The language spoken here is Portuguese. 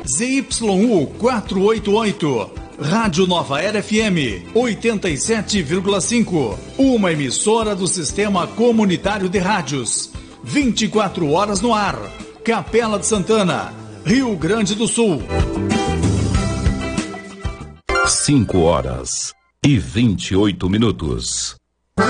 ZYU 488, Rádio Nova Era FM 87,5, uma emissora do Sistema Comunitário de Rádios, 24 horas no ar, Capela de Santana, Rio Grande do Sul. 5 horas e 28 minutos.